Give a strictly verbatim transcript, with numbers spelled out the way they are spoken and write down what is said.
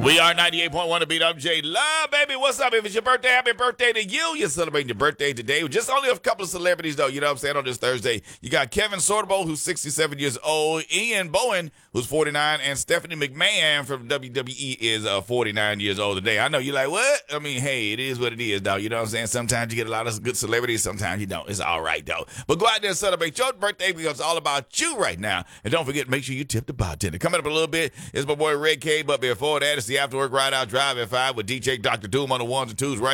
We are ninety-eight point one to beat up J Love, baby. What's up? If it's your birthday, happy birthday to you. You're celebrating your birthday today. Just only a couple of celebrities, though. You know what I'm saying? On this Thursday, you got Kevin Sorbo, who's sixty-seven years old, Ian Bowen, who's forty-nine, and Stephanie McMahon from W W E is uh, forty-nine years old today. I know you're like, what? I mean, hey, it is what it is, dog. You know what I'm saying? Sometimes you get a lot of good celebrities. Sometimes you don't. It's all right, though. But go out there and celebrate your birthday because it's all about you right now. And don't forget, make sure you tip the bartender. Coming up a little bit is my boy Red K, but before that, it's the After Work Ride Out Drive at five with D J Doctor Doom on the ones and twos right